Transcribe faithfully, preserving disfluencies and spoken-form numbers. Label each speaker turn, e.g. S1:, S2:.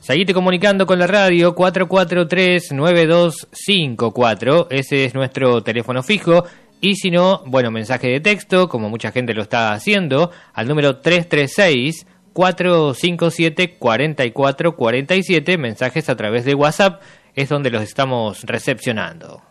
S1: Seguite comunicando con la radio cuatro cuatro tres, nueve dos cinco cuatro, ese es nuestro teléfono fijo. Y si no, bueno, mensaje de texto, como mucha gente lo está haciendo, al número tres tres seis, cuatro cinco siete, cuatro cuatro cuatro siete, mensajes a través de WhatsApp, es donde los estamos recepcionando.